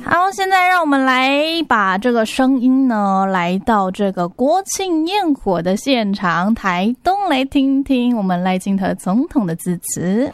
好，现在让我们来把这个声音呢，来到这个国庆焰火的现场，台东来听听我们赖清德总统的致辞。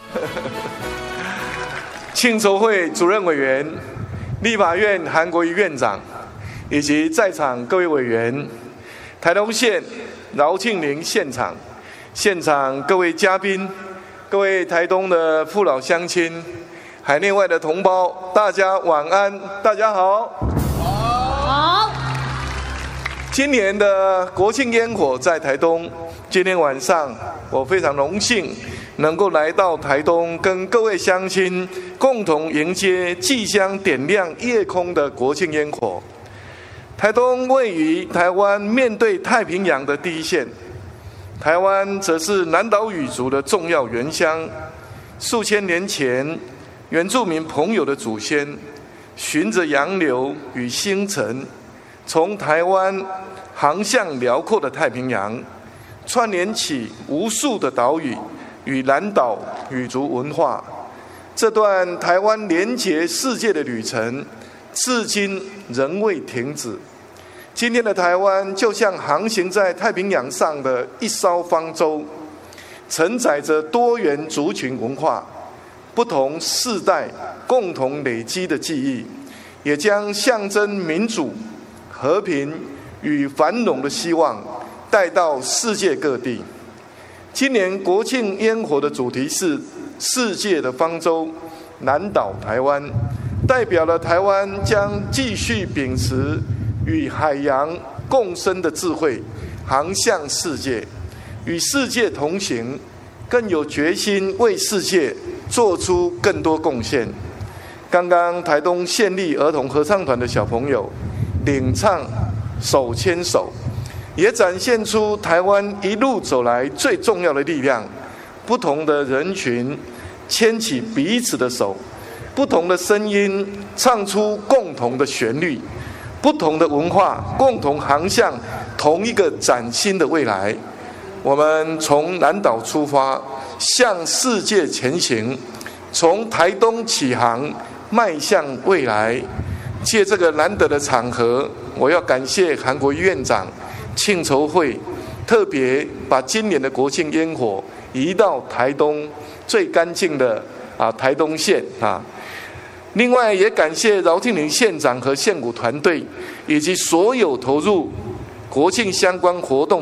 庆筹会主任委员、立法院韩国瑜院长，以及在场各位委员，台东县饶庆陵现场各位嘉宾，各位台东的父老乡亲，海内外的同胞，大家晚安，大家好。好。今年的国庆烟火在台东，今天晚上我非常荣幸能够来到台东，跟各位乡亲共同迎接即将点亮夜空的国庆烟火。台东位于台湾面对太平洋的第一线，台湾则是南岛语族的重要原乡。数千年前，原住民朋友的祖先循着洋流与星辰，从台湾航向辽阔的太平洋，串联起无数的岛屿与南岛语族文化。这段台湾连结世界的旅程，至今仍未停止。今天的台湾就像航行在太平洋上的一艘方舟，承载着多元族群文化、不同世代共同累积的记忆，也将象征民主、和平与繁荣的希望带到世界各地。今年国庆烟火的主题是世界的方舟，南岛台湾，代表了台湾将继续秉持与海洋共生的智慧，航向世界，与世界同行，更有决心为世界做出更多贡献。刚刚台东县立儿童合唱团的小朋友领唱手牵手，也展现出台湾一路走来最重要的力量。不同的人群牵起彼此的手，不同的声音唱出共同的旋律，不同的文化共同航向同一个崭新的未来。我们从南岛出发，向世界前行，从台东起航，迈向未来。借这个难得的场合，我要感谢韩国瑜院长庆筹会特别把今年的国庆烟火移到台东最干净的台东县啊。另外也感谢饶庆陵县长和县府团队，以及所有投入国庆相关活动